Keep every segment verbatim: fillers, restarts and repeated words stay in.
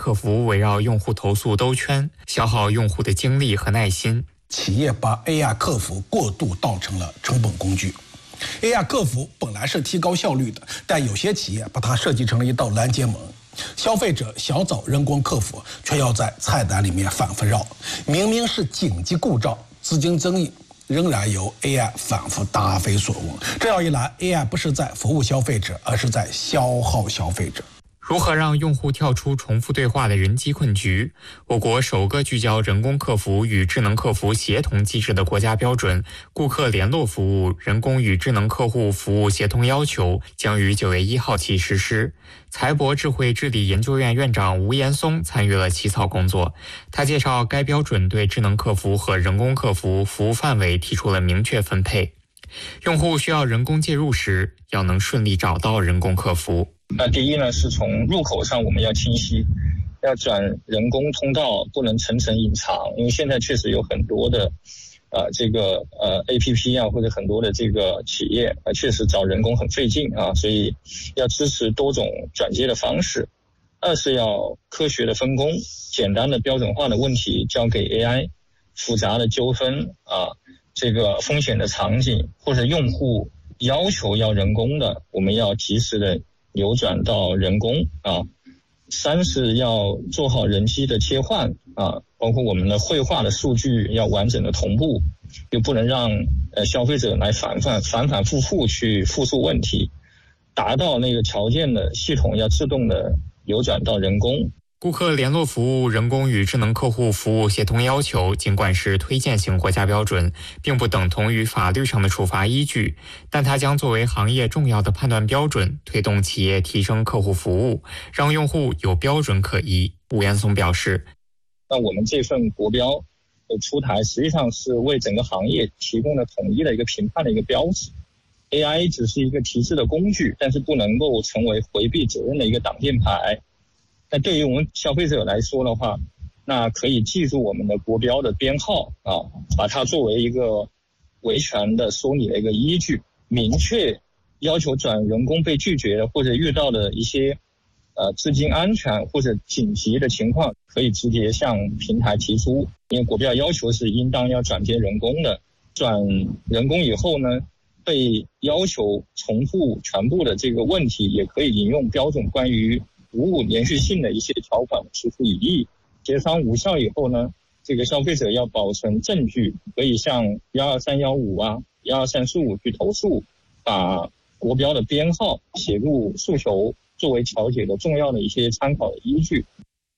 客服围绕用户投诉兜圈，消耗用户的精力和耐心。 企业把 A I 客服过度当成了成本工具。A I 客服本来是提高效率的，但有些企业把它设计成了一道拦截门。消费者想找人工客服，却要在菜单里面反复绕。明明是紧急故障、资金争议，仍然由 A I 反复答非所问。这样一来 ，A I 不是在服务消费者，而是在消耗消费者。 如何让用户跳出重复对话的人机困局？我国首个聚焦人工客服与智能客服协同机制的国家标准《顾客联络服务人工与智能客户服务协同要求》将于九月一号起实施。财博智慧治理研究院院长吴岩松参与了起草工作。他介绍，该标准对智能客服和人工客服服务范围提出了明确分配。用户需要人工介入时，要能顺利找到人工客服。 那第一呢，是从入口上我们要清晰，要转人工通道，不能层层隐藏，因为现在确实有很多的呃这个呃 A P P 啊，或者很多的这个企业啊，确实找人工很费劲啊，所以要支持多种转接的方式。二是要科学的分工，简单的标准化的问题交给 A I， 复杂的纠纷啊，这个风险的场景或者用户要求要人工的，我们要及时的流转到人工啊。三是要做好人机的切换啊，包括我们的绘画的数据要完整的同步，又不能让呃消费者来反反反反复复去复述问题，达到那个条件的系统要自动的流转到人工。 顾客联络服务人工与智能客户服务协同要求尽管是推荐型国家标准，并不等同于法律上的处罚依据，但它将作为行业重要的判断标准，推动企业提升客户服务，让用户有标准可依。吴岩松表示， 那我们这份国标的出台实际上是为整个行业提供了统一的一个评判的一个标志。 A I 只是一个提示的工具，但是不能够成为回避责任的一个挡箭牌。那对于我们消费者来说的话，那可以记住我们的国标的编号啊，把它作为一个维权的说理的一个依据，明确要求转人工被拒绝的或者遇到的一些呃资金安全或者紧急的情况，可以直接向平台提出。因为国标要求是应当要转接人工的，转人工以后呢，被要求重复全部的这个问题，也可以引用标准关于服务连续性的一些条款提出异议。协商无效以后呢，这个消费者要保存证据，可以向一二三一五啊、一二三四五去投诉，把国标的编号写入诉求，作为调解的重要的一些参考的依据。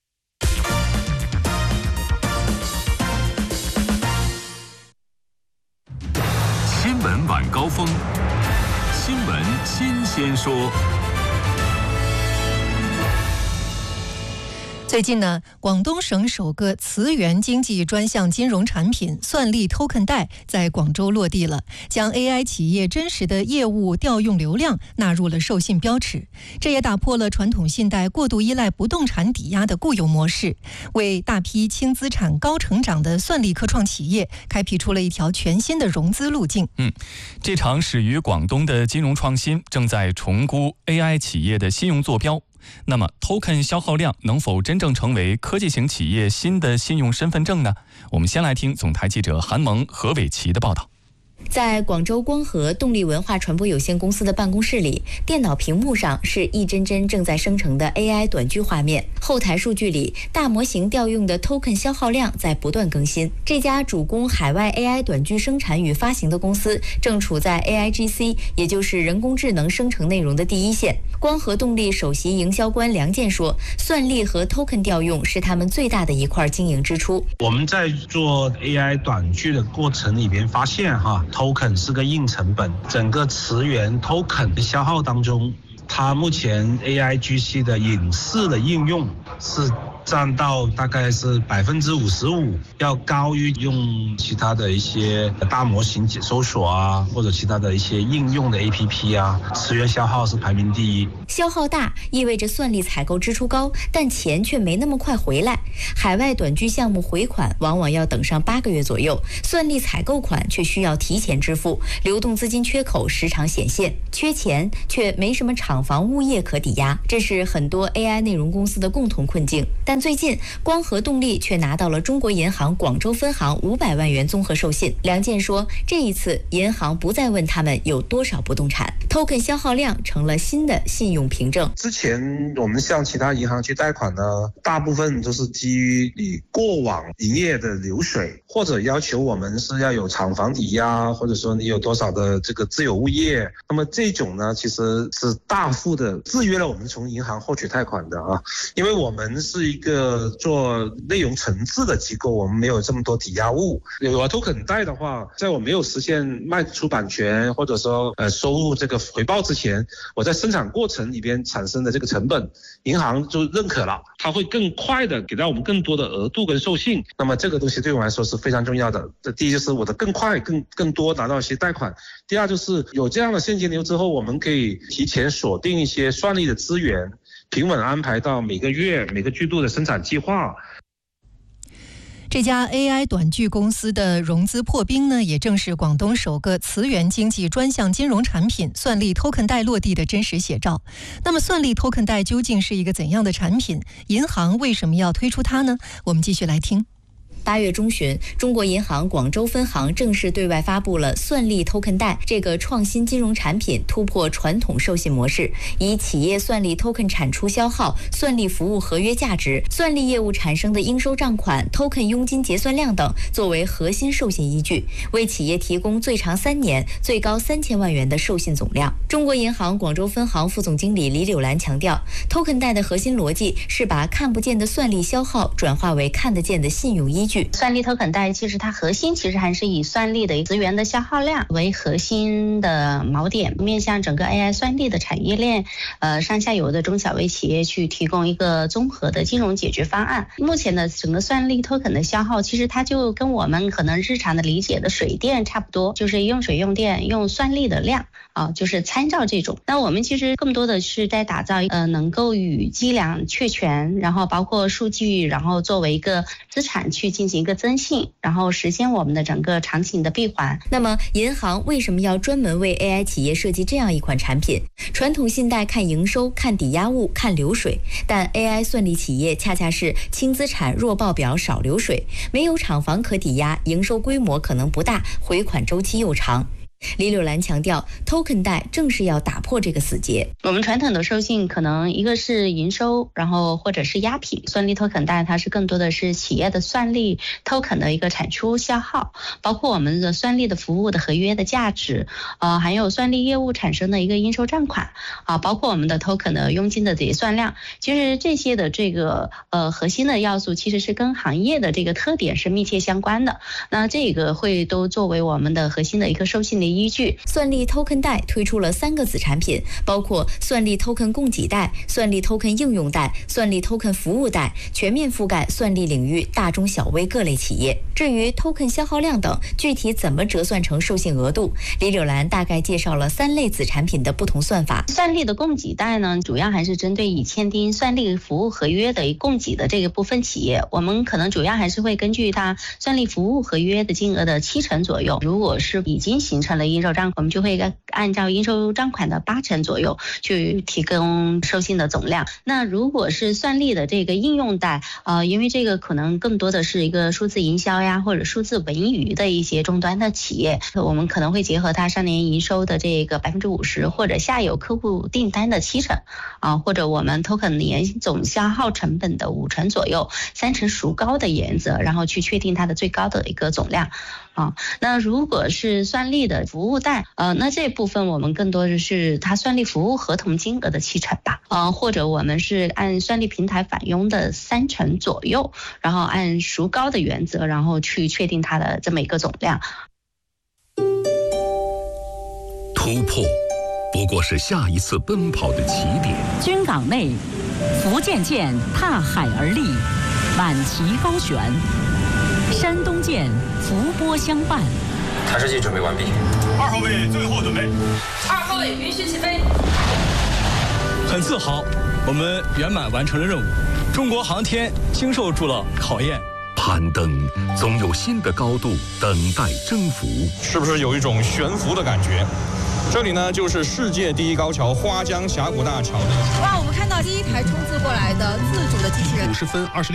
新闻晚高峰，新闻新鲜说。 最近呢，广东省首个磁源经济专项金融产品算力 Token 贷在广州落地了，将 A I 企业真实的业务调用流量纳入了授信标尺，这也打破了传统信贷过度依赖不动产抵押的固有模式，为大批轻资产高成长的算力科创企业开辟出了一条全新的融资路径。 嗯，这场始于广东的金融创新正在重估 A I 企业的信用坐标。那么 token 消耗量能否真正成为科技型企业新的信用身份证呢？我们先来听总台记者韩萌、何伟奇的报道。 在广州光合动力文化传播有限公司的办公室里，电脑屏幕上是一帧帧正在生成的 A I 短剧画面，后台数据里大模型调用的 token 消耗量在不断更新。这家主攻海外 A I 短剧生产与发行的公司正处在 A I G C， 也就是人工智能生成内容的第一线。光合动力首席营销官梁健说，算力和 token 调用是他们最大的一块经营支出。 我们在做 A I 短剧的过程里边发现哈，token 是个硬成本，整个词源 token 的消耗当中，它目前 A I G C 的影视的应用是占到大概是百分之五十五，要高于用其他的一些大模型搜索啊，或者其他的一些应用的 A P P 啊，词源消耗是排名第一。 消耗大意味着算力采购支出高，但钱却没那么快回来。海外短剧项目回款往往要等上八个月左右，算力采购款却需要提前支付，流动资金缺口时常显现，缺钱却没什么厂房物业可抵押，这是很多 A I 内容公司的共同困境。但但最近光合动力却拿到了中国银行广州分行五百万元综合授信。梁健说，这一次银行不再问他们有多少不动产 ，token 消耗量成了新的信用凭证。 之前我们向其他银行去贷款呢，大部分都是基于你过往营业的流水，或者要求我们是要有厂房抵押，或者说你有多少的这个自有物业。那么这种呢，其实是大幅的制约了我们从银行获取贷款的啊，因为我们是一个做内容层次的机构，我们没有这么多抵押物。有了 token 贷的话，在我没有实现卖出版权或者说呃收入这个回报之前，我在生产过程里边产生的这个成本，银行就认可了，它会更快的给到我们更多的额度跟授信。那么这个东西对我来说是非常重要的。这第一就是我的更快、更更多拿到一些贷款。第二就是有这样的现金流之后，我们可以提前锁定一些算力的资源，平稳安排到每个月、每个季度的生产计划。 这家 A I 短剧公司的融资破冰呢，也正是广东首个词源经济专项金融产品算力 token 贷落地的真实写照。那么算力 token 贷究竟是一个怎样的产品？银行为什么要推出它呢？我们继续来听。 八月中旬，中国银行广州分行正式对外发布了算力 token 贷这个创新金融产品，突破传统授信模式，以企业算力 token 产出消耗、算力服务合约价值、算力业务产生的应收账款、token 佣金结算量等作为核心授信依据，为企业提供最长三年、最高三千万元的授信总量。中国银行广州分行副总经理李柳兰强调 ，token 贷的核心逻辑是把看不见的算力消耗转化为看得见的信用依据。 算力 token 贷其实它核心其实还是以算力的资源的消耗量为核心的锚点，面向整个 A I 算力的产业链，呃上下游的中小微企业去提供一个综合的金融解决方案。目前的整个算力 token 的消耗，其实它就跟我们可能日常的理解的水电差不多，就是用水用电用算力的量啊，就是参照这种。那我们其实更多的是在打造呃能够与计量确权，然后包括数据，然后作为一个资产去进行一个增信，然后实现我们的整个场景的闭环。 那么银行为什么要专门为 A I 企业设计这样一款产品？传统信贷看营收、看抵押物、看流水，但 A I 算力企业恰恰是轻资产、弱报表、少流水，没有厂房可抵押，营收规模可能不大，回款周期又长。李柳兰强调 ，token 贷正是要打破这个死结。 我们传统的授信可能一个是营收，然后或者是押品，算力 token 贷它是更多的是企业的算力 token 的一个产出消耗，包括我们的算力的服务的合约的价值，呃，还有算力业务产生的一个应收账款啊，包括我们的 token 的佣金的结算量。其实这些的这个呃核心的要素，其实是跟行业的这个特点是密切相关的。那这个会都作为我们的核心的一个授信的依据。 算力 token 贷推出了三个子产品，包括算力 token 供给贷、算力 token 应用贷、算力 token 服务贷，全面覆盖算力领域大中小微各类企业。至于 token 消耗量等具体怎么折算成授信额度，李柳兰大概介绍了三类子产品的不同算法。 算力的供给贷呢，主要还是针对已签订算力服务合约的供给的这个部分企业，我们可能主要还是会根据它算力服务合约的金额的七成左右，如果是已经形成了应收账款，我们就会按照应收账款的八成左右去提供授信的总量。那如果是算力的这个应用贷，呃，因为这个可能更多的是一个数字营销呀，或者数字文娱的一些终端的企业，我们可能会结合它上年营收的这个百分之五十，或者下游客户订单的七成，啊，或者我们 token 年总消耗成本的五成左右，三成孰高的原则，然后去确定它的最高的一个总量。啊，那如果是算力的服务贷，呃，那这部分我们更多的是它算力服务合同金额的七成吧，呃，或者我们是按算力平台返佣的三成左右，然后按孰高的原则，然后去确定它的这么一个总量。 突破不过是下一次奔跑的起点。 军港内，福建舰踏海而立，满旗高悬。山东舰伏波相伴。 弹射器准备完毕。 二号位最后准备。 二号位允许起飞。 很自豪，我们圆满完成了任务。中国航天经受住了考验。 攀登总有新的高度等待征服。 是不是有一种悬浮的感觉？ 这里呢就是世界第一高桥花江峡谷大桥。 哇，我们看到第一台冲刺过来的自主的机器人。 五十分二十六。